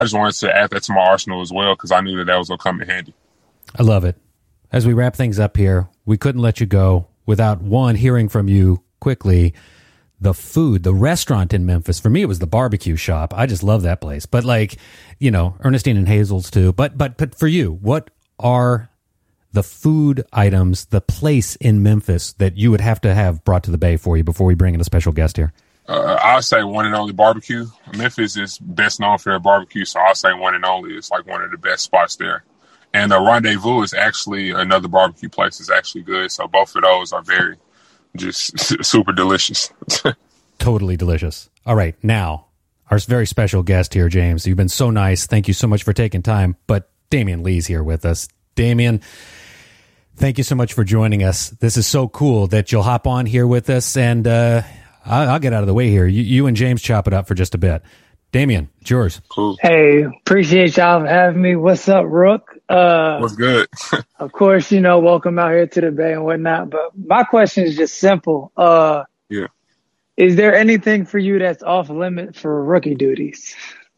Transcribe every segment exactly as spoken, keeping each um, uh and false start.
I just wanted to add that to my arsenal as well because I knew that that was going to come in handy. I love it. As we wrap things up here, we couldn't let you go without, one, hearing from you quickly. The food, the restaurant in Memphis, for me, it was the barbecue shop. I just love that place. But like, you know, Ernestine and Hazel's too. But, but, but for you, what are the food items, the place in Memphis that you would have to have brought to the Bay for you before we bring in a special guest here? Uh, I'll say one and only barbecue. Memphis is best known for their barbecue, so I'll say one and only. It's like one of the best spots there. And the Rendezvous is actually another barbecue place. It's actually good. So both of those are very just super delicious. Totally delicious. All right. Now, our very special guest here, James. You've been so nice. Thank you so much for taking time. But Damion Lee's here with us. Damion, thank you so much for joining us. This is so cool that you'll hop on here with us. And uh, I'll, I'll get out of the way here. You, you and James chop it up for just a bit. Damion, it's yours. Cool. Hey, appreciate y'all for having me. What's up, Rook? Uh, What's good? Of course, you know, welcome out here to the Bay and whatnot. But my question is just simple. Uh, yeah. Is there anything for you that's off limit for rookie duties?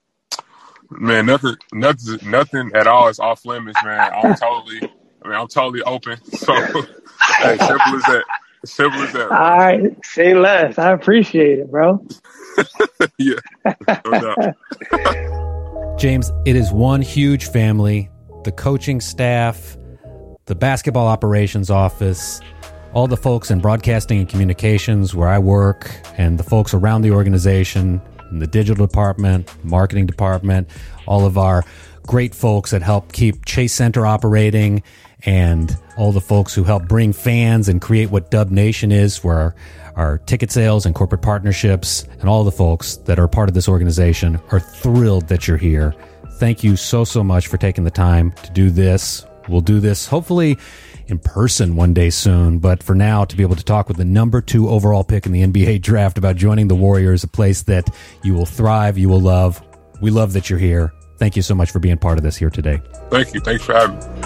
Man, nothing, nothing, nothing at all is off limits, man. I'm totally, I mean, I'm totally open. So, hey, simple as that. Simple as that. All right, say less. I appreciate it, bro. Yeah, no doubt. James, it is one huge family. The coaching staff, the basketball operations office, all the folks in broadcasting and communications where I work, and the folks around the organization, in the digital department, marketing department, all of our great folks that help keep Chase Center operating, and all the folks who help bring fans and create what Dub Nation is, where our, our ticket sales and corporate partnerships, and all the folks that are part of this organization are thrilled that you're here. Thank you so, so much for taking the time to do this. We'll do this hopefully in person one day soon, but for now, to be able to talk with the number two overall pick in the N B A draft about joining the Warriors, a place that you will thrive, you will love. We love that you're here. Thank you so much for being part of this here today. Thank you. Thanks for having me.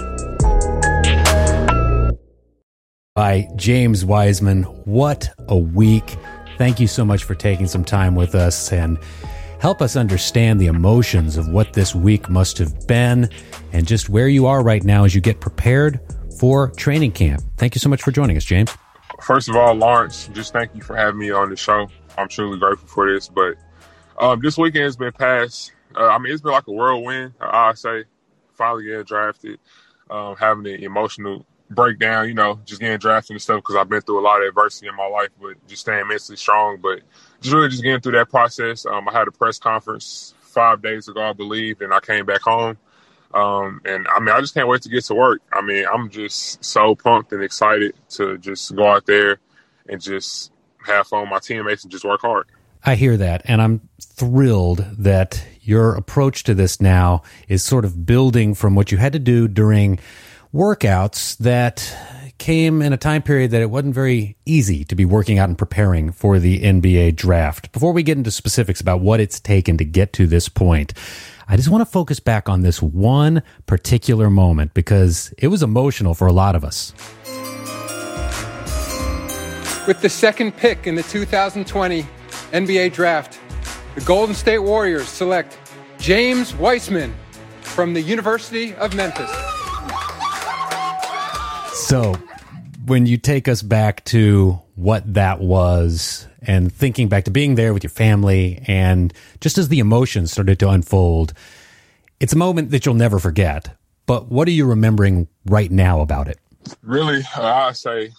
By James Wiseman. What a week. Thank you so much for taking some time with us and help us understand the emotions of what this week must have been and just where you are right now as you get prepared for training camp. Thank you so much for joining us, James. First of all, Lawrence, just thank you for having me on the show. I'm truly grateful for this. But um, this weekend has been past. Uh, I mean, it's been like a whirlwind, I say. Finally getting drafted, um, having the emotional breakdown, you know, just getting drafted and stuff because I've been through a lot of adversity in my life, but just staying mentally strong. But just really just getting through that process. Um, I had a press conference five days ago, I believe, and I came back home. Um, and, I mean, I just can't wait to get to work. I mean, I'm just so pumped and excited to just go out there and just have fun with my teammates and just work hard. I hear that, and I'm thrilled that your approach to this now is sort of building from what you had to do during workouts that came in a time period that it wasn't very easy to be working out and preparing for the N B A draft. Before we get into specifics about what it's taken to get to this point, I just want to focus back on this one particular moment because it was emotional for a lot of us. With the second pick in the two thousand twenty N B A draft, the Golden State Warriors select James Wiseman from the University of Memphis. So, when you take us back to what that was and thinking back to being there with your family and just as the emotions started to unfold, it's a moment that you'll never forget. But what are you remembering right now about it? Really, uh, I say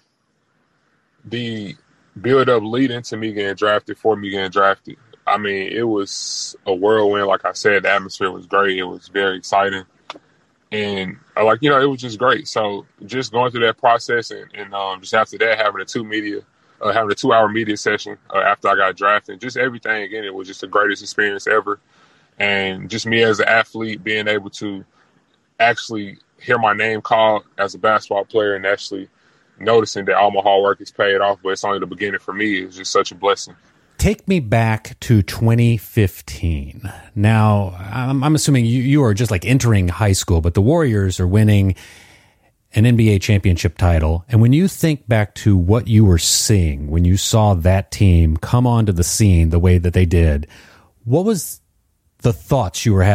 the build-up leading to me getting drafted, for me getting drafted. I mean, it was a whirlwind. Like I said, the atmosphere was great. It was very exciting. And, uh, like, you know, it was just great. So just going through that process and, and um, just after that, having a two media, uh, having a two-hour media session uh, after I got drafted, just everything, again, it was just the greatest experience ever. And just me as an athlete being able to actually hear my name called as a basketball player and actually noticing that all my hard work is paid off, but it's only the beginning for me. It's just such a blessing. Take me back to twenty fifteen. Now, I'm, I'm assuming you, you are just like entering high school, but the Warriors are winning an N B A championship title. And when you think back to what you were seeing, when you saw that team come onto the scene the way that they did, what was the thoughts you were having